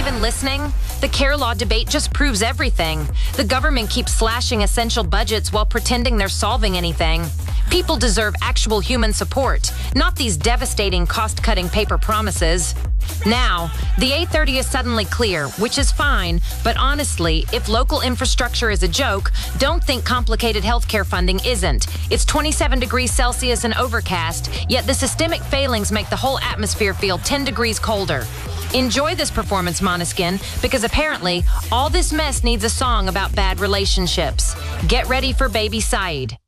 even listening? The care law debate just proves everything. The government keeps slashing essential budgets while pretending they're solving anything. People deserve actual human support, not these devastating cost-cutting paper promises. Now, the 830 is suddenly clear, which is fine, but honestly, if local infrastructure is a joke, don't think complicated healthcare funding isn't. It's 27 degrees Celsius and overcast, yet the systemic failings make the whole atmosphere feel 10 degrees colder. Enjoy this performance, Måneskin, because apparently all this mess needs a song about bad relationships. Get ready for Baby Saeed.